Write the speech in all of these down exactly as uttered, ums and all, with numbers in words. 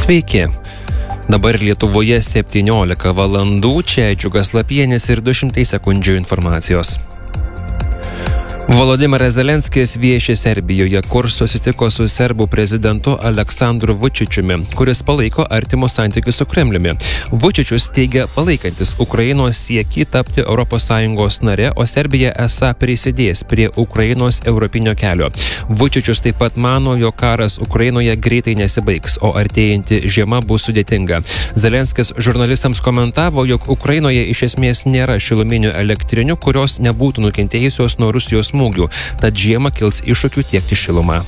Sveiki. Dabar Lietuvoje septyniolika valandų, čia Džiugas Lapienis ir du šimtai sekundžių informacijos. Volodymyras Zelenskis vieši Serbijoje, kur susitiko su serbų prezidentu Aleksandru Vučičiumi, kuris palaiko artimus santykius su Kremliumi. Vučičius teigia palaikantis Ukrainos siekį tapti Europos Sąjungos nare, o Serbija esą prisidės prie Ukrainos europinio kelio. Vučičius taip pat mano, jog karas Ukrainoje greitai nesibaigs, o artėjanti žiema bus sudėtinga. Zelenskis žurnalistams komentavo, jog Ukrainoje iš esmės nėra šiluminių elektrinių, kurios nebūtų nukentėjusios nuo Rusijos smūgių, tad žiemą kils iššūkių tiekti šilumą.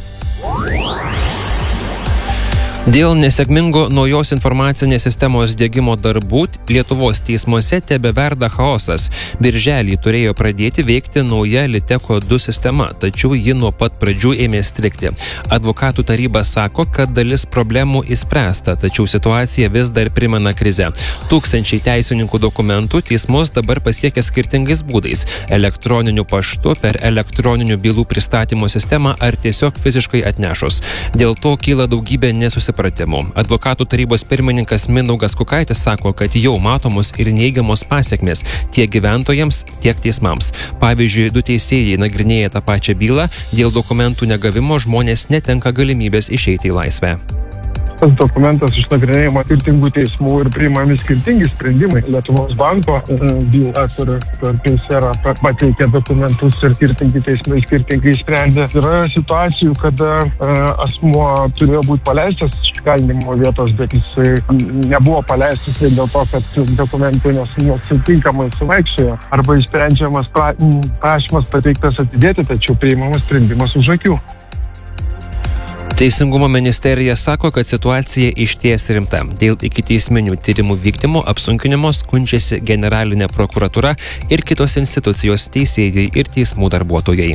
Dėl nesėkmingo naujos informacinės sistemos diegimo darbų Lietuvos teismuose tebeverda chaosas. Birželį turėjo pradėti veikti nauja Liteko du sistema, tačiau ji nuo pat pradžių ėmė strigti. Advokatų taryba sako, kad dalis problemų išspręsta, tačiau situacija vis dar primena krizę. Tūkstančiai teisininkų dokumentų teismus dabar pasiekia skirtingais būdais – elektroniniu paštu, per elektroninių bylų pristatymo sistemą ar tiesiog fiziškai atnešus. Dėl to kyla daugybė nesusipratimų. Advokatų tarybos pirmininkas Mindaugas Kukaitis sako, kad jau matomos ir neigiamos pasekmės tiek gyventojams, tiek teismams. Pavyzdžiui, du teisėjai nagrinėja tą pačią bylą, dėl dokumentų negavimo žmonės netenka galimybės išeiti į laisvę. Tas dokumentas išnagrinėjama skirtingų teismų ir priimami skirtingi sprendimai. Lietuvos banko byla, kur, kur teisėra pateikė dokumentus ir skirtingi teismai skirtingai sprendė. Yra situacijų, kada asmuo turėjo būti paleistas iš kalinimo vietos, bet jisai nebuvo paleistas dėl to, kad dokumentai nesutinkamai suvaikščiojo. Arba išsprendžiamas prašymas pateiktas atidėti, tačiau priimamas sprendimas už akių. Teisingumo ministerija sako, kad situacija išties rimta. Dėl ikiteisminių tyrimų vykdymo apsunkinimo skundžiasi generalinė prokuratūra ir kitos institucijos teisėjai ir teismų darbuotojai.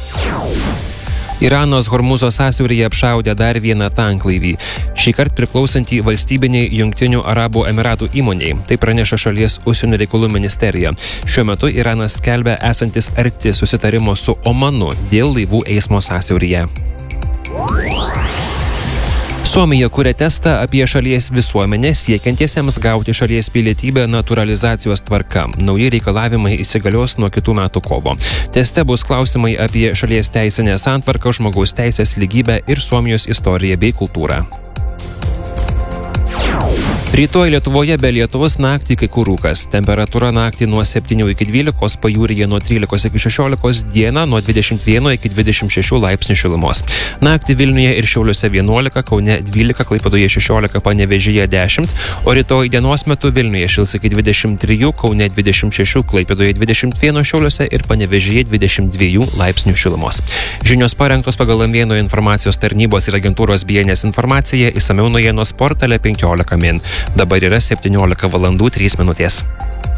Iranas Hormūzo sąsiauryje apšaudė dar vieną tanklaivį. Šįkart priklausantį valstybiniai Jungtinių Arabų Emiratų įmoniai. Tai praneša šalies užsienio reikalų ministerija. Šiuo metu Iranas skelbia esantis arti susitarimo su Omanu dėl laivų eismo sąsiauryje. Suomija kuria testą apie šalies visuomenę siekiantiesiems gauti šalies pilietybę naturalizacijos tvarka. Nauji reikalavimai įsigalios nuo kitų metų kovo. Teste bus klausimai apie šalies teisinę santvarką, žmogaus teisės, lygybę ir Suomijos istoriją bei kultūrą. Rytoj Lietuvoje be lietaus, naktį kai kur rūkas. Temperatūra naktį nuo septynių iki dvylikos, pajūryje nuo trylikos iki šešiolikos, dieną nuo dvidešimt vieno iki dvidešimt šešių laipsnių šilumos. Naktį Vilniuje ir Šiauliuose vienuolika, Kaune dvylika, Klaipėdoje šešiolika, Panevėžyje dešimt, o rytoj dienos metu Vilniuje šils iki dvidešimt trijų, Kaune dvidešimt šešių, Klaipėdoje dvidešimt vieno, Šiauliuose ir Panevėžyje dvidešimt dviejų laipsnių šilumos. Žinios parengtos pagal Lamėnų informacijos tarnybos ir agentūros B N S informaciją, išsamiau naujienos portale penkiolika min. Dabar yra septyniolika valandų trys minutės.